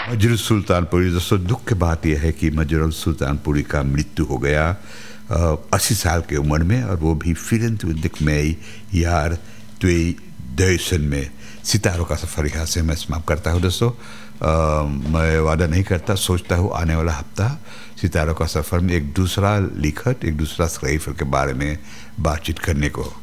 मजरूल सुल्तानपुरी। दोस्तों दुख की बात यह है कि मजरूल सुल्तानपुरी का मृत्यु हो गया 80 साल की उम्र में, और वो भी 24 मई यार 2000 में। सितारों का सफ़र यहाँ से मैं समाप्त करता हूँ दोस्तों। मैं वादा नहीं करता, सोचता हूँ आने वाला हफ्ता सितारों का सफ़र में एक दूसरा लिखत, एक दूसरा स्क्राइफर के बारे में बातचीत करने को।